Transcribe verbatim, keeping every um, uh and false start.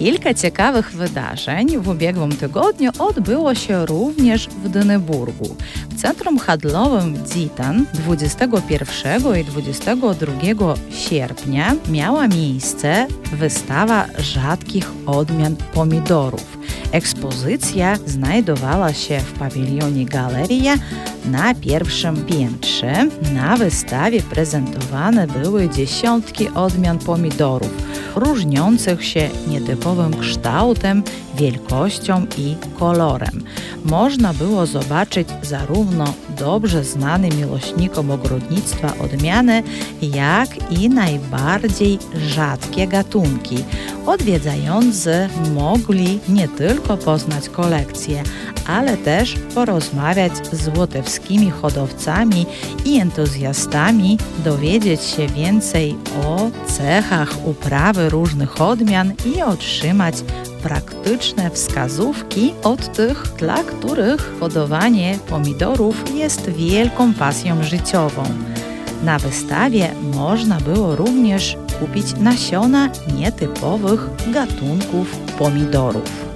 Kilka ciekawych wydarzeń w ubiegłym tygodniu odbyło się również w Dyneburgu. W centrum handlowym Dzitan dwudziestego pierwszego i dwudziestego drugiego sierpnia miała miejsce wystawa rzadkich odmian pomidorów. Ekspozycja znajdowała się w pawilionie Galeria na pierwszym piętrze. Na wystawie prezentowane były dziesiątki odmian pomidorów, różniących się nietypowym kształtem, wielkością i kolorem. Można było zobaczyć zarówno dobrze znane miłośnikom ogrodnictwa odmiany, jak i najbardziej rzadkie gatunki. Odwiedzający mogli nie tylko poznać kolekcję, ale też porozmawiać z łotewskimi hodowcami i entuzjastami, dowiedzieć się więcej o cechach uprawy różnych odmian i otrzymać praktyczne wskazówki od tych, dla których hodowanie pomidorów jest wielką pasją życiową. Na wystawie można było również kupić nasiona nietypowych gatunków pomidorów.